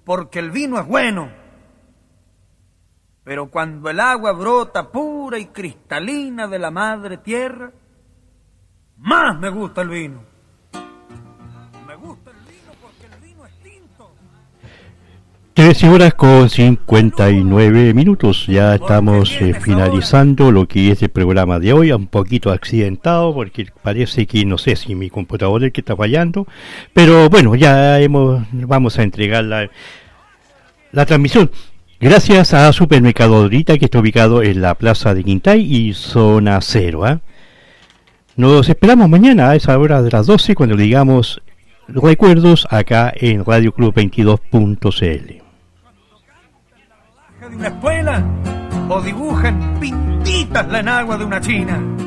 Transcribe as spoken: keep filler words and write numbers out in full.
porque el vino es bueno. Pero cuando el agua brota pura y cristalina de la madre tierra, más me gusta el vino. Me gusta el vino porque el vino es tinto. trece horas con cincuenta y nueve minutos. Ya estamos eh, finalizando lo que es el programa de hoy. Un poquito accidentado porque parece que no sé si mi computador es el que está fallando. Pero bueno, ya hemos, vamos a entregar la, la transmisión. Gracias a Supermercado Dorita, que está ubicado en la Plaza de Quintay y Zona Cero. ¿eh? Nos esperamos mañana a esa hora de las doce cuando digamos recuerdos acá en Radio Club veintidós punto c l. De una espuela o dibujan pintitas la enagua de una china.